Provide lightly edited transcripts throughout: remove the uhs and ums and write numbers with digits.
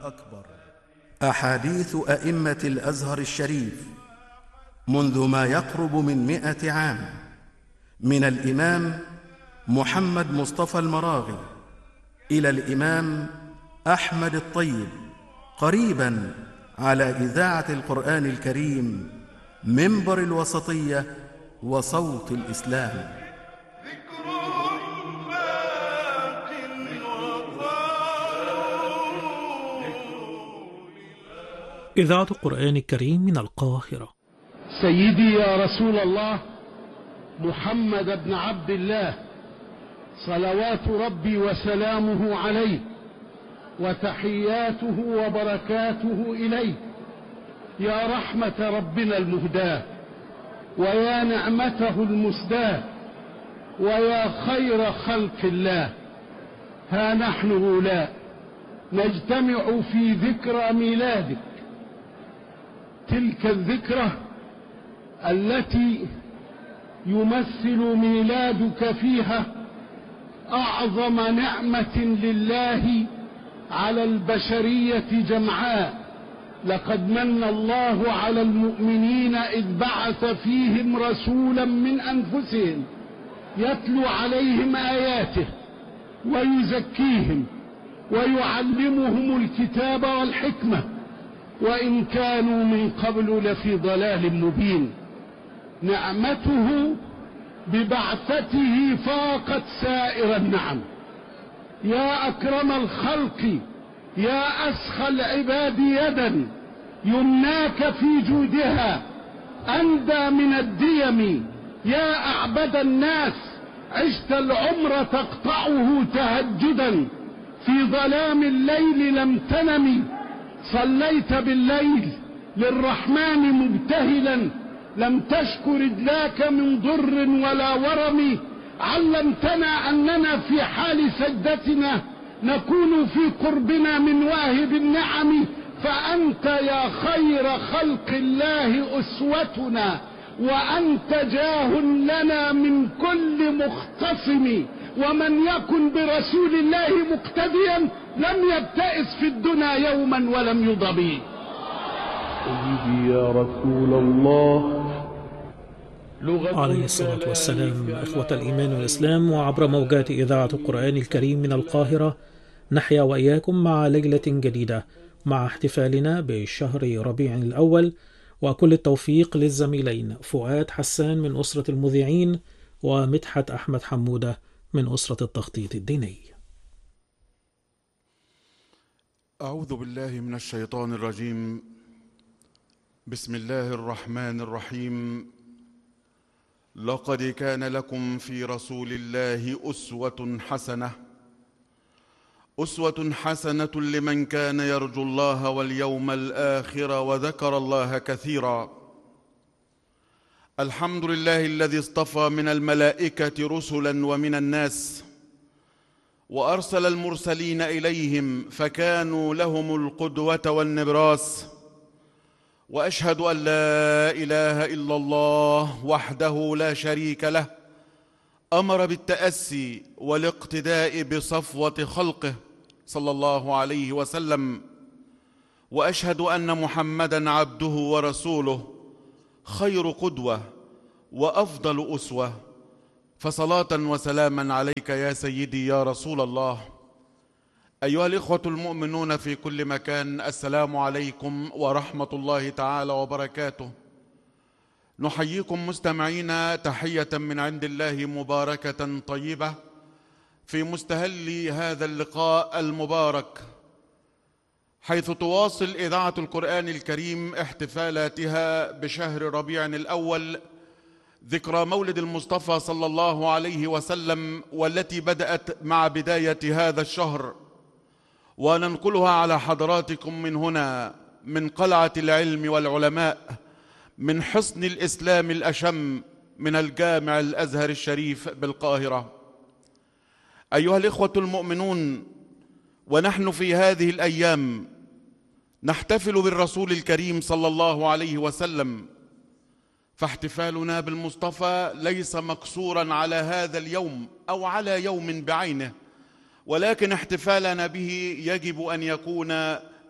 الأكبر. أحاديث أئمة الأزهر الشريف منذ ما يقرب من 100 عام، من الإمام محمد مصطفى المراغي إلى الإمام أحمد الطيب، قريبا على إذاعة القرآن الكريم، منبر الوسطية وصوت الإسلام. إذاعة القرآن الكريم من القاهرة. سيدي يا رسول الله محمد بن عبد الله، صلوات ربي وسلامه عليه وتحياته وبركاته إليه، يا رحمة ربنا المهداة، ويا نعمته المسداة، ويا خير خلق الله. ها نحن هؤلاء نجتمع في ذكرى ميلادك، تلك الذكرى التي يمثل ميلادك فيها أعظم نعمة لله على البشرية جمعاء. لقد من الله على المؤمنين إذ بعث فيهم رسولا من أنفسهم يتلو عليهم آياته ويزكيهم ويعلمهم الكتاب والحكمة، وإن كانوا من قبل لفي ضلال مبين. نعمته ببعثته فاقت سائر النعم. يا أكرم الخلق، يا أسخى العباد يدا، يمناك في جودها أندى من الديم. يا أعبد الناس، عشت العمر تقطعه تهجدا، في ظلام الليل لم تنم. صليت بالليل للرحمن مبتهلا، لم تشك رجلاك من ضر ولا ورم. علمتنا أننا في حال سجدتنا نكون في قربنا من واهب النعم. فأنت يا خير خلق الله أسوتنا، وأنت جاه لنا من كل مختصم. ومن يكن برسول الله مقتديا لم يبتئس في الدنيا يوما ولم يضبي. سيدي يا رسول الله عليه الصلاة والسلام. إخوة الإيمان والإسلام، وعبر موجات إذاعة القرآن الكريم من القاهرة نحيا وإياكم مع ليلة جديدة، مع احتفالنا بشهر ربيع الأول، وكل التوفيق للزميلين فؤاد حسان من أسرة المذيعين ومدحت أحمد حمودة من أسرة التخطيط الديني. أعوذ بالله من الشيطان الرجيم. بسم الله الرحمن الرحيم. لقد كان لكم في رسول الله أسوة حسنة لمن كان يرجو الله واليوم الآخر وذكر الله كثيرا. الحمد لله الذي اصطفى من الملائكة رسلا ومن الناس، وأرسل المرسلين إليهم فكانوا لهم القدوة والنبراس. وأشهد أن لا إله إلا الله وحده لا شريك له، أمر بالتأسي والاقتداء بصفوة خلقه صلى الله عليه وسلم. وأشهد أن محمدًا عبده ورسوله، خير قدوة وأفضل أسوة. فصلاة وسلاما عليك يا سيدي يا رسول الله. أيها الإخوة المؤمنون في كل مكان، السلام عليكم ورحمة الله تعالى وبركاته. نحييكم مستمعين تحية من عند الله مباركة طيبة في مستهل هذا اللقاء المبارك، حيث تواصل إذاعة القرآن الكريم احتفالاتها بشهر ربيع الأول، ذكرى مولد المصطفى صلى الله عليه وسلم، والتي بدأت مع بداية هذا الشهر، وننقلها على حضراتكم من هنا، من قلعة العلم والعلماء، من حصن الإسلام الأشم، من الجامع الأزهر الشريف بالقاهرة. أيها الإخوة المؤمنون، ونحن في هذه الأيام نحتفل بالرسول الكريم صلى الله عليه وسلم، فاحتفالنا بالمصطفى ليس مقصورا على هذا اليوم أو على يوم بعينه، ولكن احتفالنا به يجب أن يكون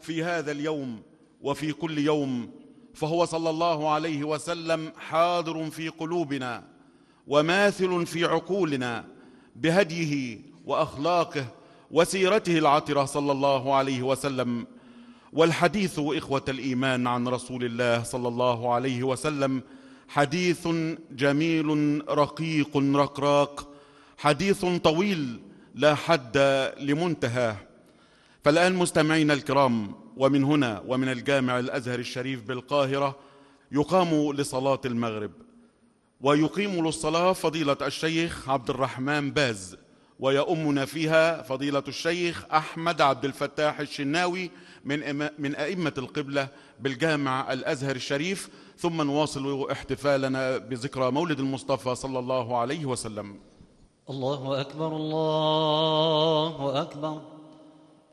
في هذا اليوم وفي كل يوم، فهو صلى الله عليه وسلم حاضر في قلوبنا وماثل في عقولنا بهديه وأخلاقه وسيرته العطرة صلى الله عليه وسلم. والحديث إخوة الإيمان عن رسول الله صلى الله عليه وسلم حديث جميل رقيق رقراق، حديث طويل لا حد لمنتهاه. فالآن مستمعينا الكرام، ومن هنا ومن الجامع الأزهر الشريف بالقاهرة يقام لصلاة المغرب، ويقيم للصلاة فضيلة الشيخ عبد الرحمن باز، ويؤمنا فيها فضيلة الشيخ أحمد عبد الفتاح الشناوي من أئمة القبلة بالجامع الأزهر الشريف. ثم نواصل احتفالنا بذكرى مولد المصطفى صلى الله عليه وسلم. الله أكبر الله أكبر.